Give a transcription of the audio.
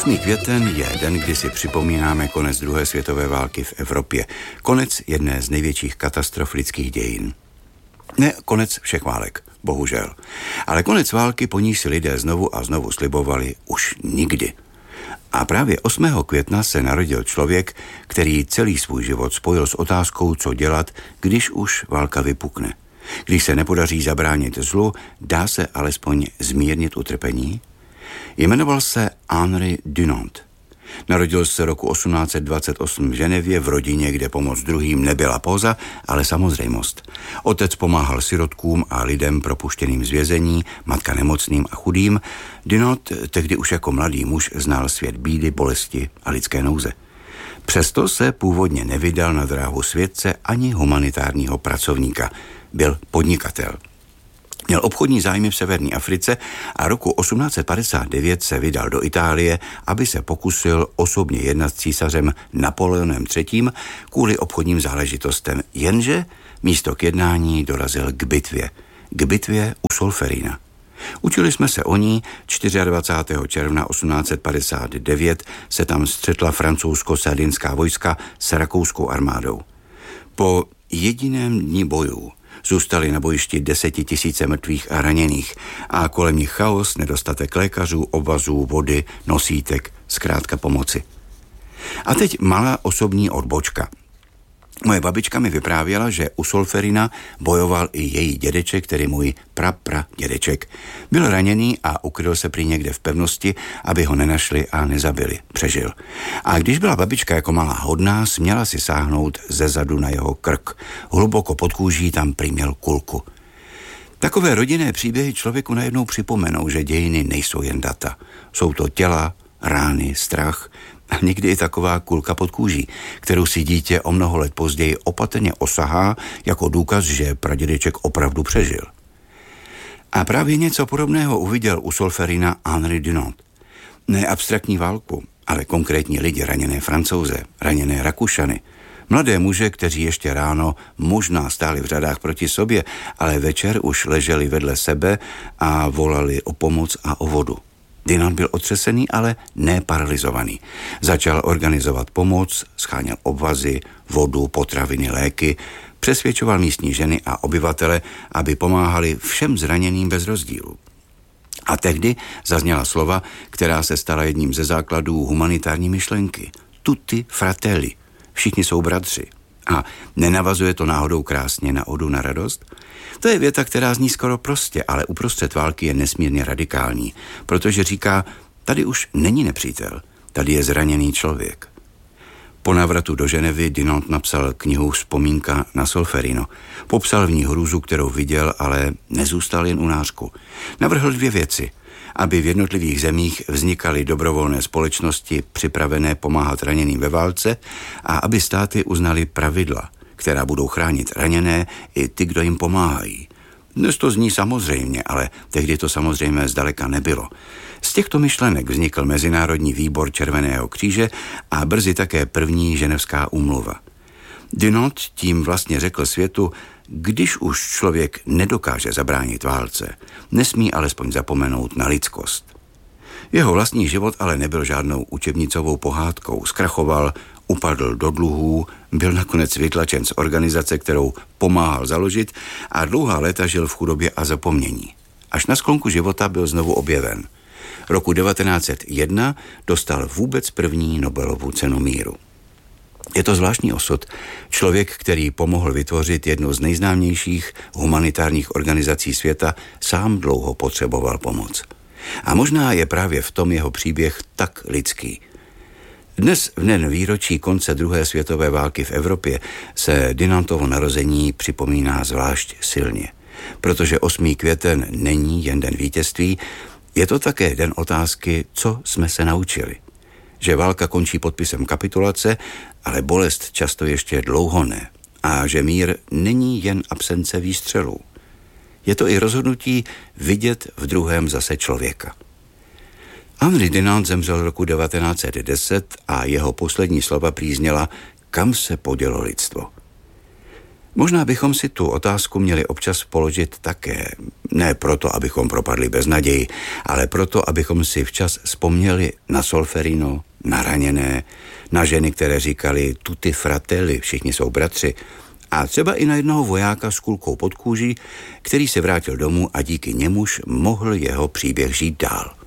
8. květen je den, kdy si připomínáme konec druhé světové války v Evropě. Konec jedné z největších katastrof lidských dějin. Ne konec všech válek, bohužel. Ale konec války, po níž si lidé znovu a znovu slibovali už nikdy. A právě 8. května se narodil člověk, který celý svůj život spojil s otázkou, co dělat, když už válka vypukne. Když se nepodaří zabránit zlu, dá se alespoň zmírnit utrpení? Jmenoval se Henri Dunant. Narodil se roku 1828 v Ženevě v rodině, kde pomoc druhým nebyla póza, ale samozřejmost. Otec pomáhal sirotkům a lidem propuštěným z vězení, matka nemocným a chudým. Dunant tehdy už jako mladý muž znal svět bídy, bolesti a lidské nouze. Přesto se původně nevydal na dráhu světce ani humanitárního pracovníka. Byl podnikatel. Měl obchodní zájmy v severní Africe a roku 1859 se vydal do Itálie, aby se pokusil osobně jednat s císařem Napoleonem III. Kvůli obchodním záležitostem, jenže místo k jednání dorazil k bitvě u Solferina. Učili jsme se o ní, 24. června 1859 se tam střetla francouzsko-sardinská vojska s rakouskou armádou. Po jediném dni bojů zůstali na bojišti 10 000 mrtvých a raněných a kolem nich chaos, nedostatek lékařů, obvazů, vody, nosítek, zkrátka pomoci. A teď malá osobní odbočka. Moje babička mi vyprávěla, že u Solferina bojoval i její dědeček, tedy můj pradědeček. Byl raněný a ukryl se prý někde v pevnosti, aby ho nenašli a nezabili. Přežil. A když byla babička jako malá hodná, směla si sáhnout ze zadu na jeho krk. Hluboko pod kůží tam prý měl kulku. Takové rodinné příběhy člověku najednou připomenou, že dějiny nejsou jen data. Jsou to těla, rány, strach a někdy i taková kulka pod kůží, kterou si dítě o mnoho let později opatrně osahá jako důkaz, že pradědeček opravdu přežil. A právě něco podobného uviděl u Solferina Henri Dunant. Ne abstraktní válku, ale konkrétní lidi, raněné Francouze, raněné Rakušany, mladé muže, kteří ještě ráno možná stáli v řadách proti sobě, ale večer už leželi vedle sebe a volali o pomoc a o vodu. Dunant byl otřesený, ale ne paralizovaný. Začal organizovat pomoc, sháněl obvazy, vodu, potraviny, léky, přesvědčoval místní ženy a obyvatele, aby pomáhali všem zraněným bez rozdílu. A tehdy zazněla slova, která se stala jedním ze základů humanitární myšlenky. Tutti fratelli. Všichni jsou bratři. A nenavazuje to náhodou krásně na odu na radost? To je věta, která zní skoro prostě, ale uprostřed války je nesmírně radikální, protože říká, tady už není nepřítel, tady je zraněný člověk. Po návratu do Ženevy Dunant napsal knihu Vzpomínka na Solferino. Popsal v ní hrůzu, kterou viděl, ale nezůstal jen u nářku. Navrhl 2 věci. Aby v jednotlivých zemích vznikaly dobrovolné společnosti připravené pomáhat raněným ve válce a aby státy uznaly pravidla, která budou chránit raněné i ty, kdo jim pomáhají. Dnes to zní samozřejmě, ale tehdy to samozřejmě zdaleka nebylo. Z těchto myšlenek vznikl Mezinárodní výbor Červeného kříže a brzy také první ženevská úmluva. Dunant tím vlastně řekl světu, když už člověk nedokáže zabránit válce, nesmí alespoň zapomenout na lidskost. Jeho vlastní život ale nebyl žádnou učebnicovou pohádkou. Zkrachoval, upadl do dluhů, byl nakonec vytlačen z organizace, kterou pomáhal založit a dlouhá léta žil v chudobě a zapomnění. Až na sklonku života byl znovu objeven. Roku 1901 dostal vůbec první Nobelovu cenu míru. Je to zvláštní osud. Člověk, který pomohl vytvořit jednu z nejznámějších humanitárních organizací světa, sám dlouho potřeboval pomoc. A možná je právě v tom jeho příběh tak lidský. Dnes v den výročí konce druhé světové války v Evropě se Dunantovo narození připomíná zvlášť silně. Protože 8. květen není jen den vítězství, je to také den otázky, co jsme se naučili. Že válka končí podpisem kapitulace, ale bolest často ještě dlouho ne. A že mír není jen absence výstřelů. Je to i rozhodnutí vidět v druhém zase člověka. Henri Dunant zemřel roku 1910 a jeho poslední slova prý zněla, kam se podělo lidstvo. Možná bychom si tu otázku měli občas položit také. Ne proto, abychom propadli beznaději, ale proto, abychom si včas vzpomněli na Solferino, na raněné, na ženy, které říkali tutti fratelli, všichni jsou bratři, a třeba i na jednoho vojáka s kulkou pod kůží, který se vrátil domů a díky němuž mohl jeho příběh žít dál.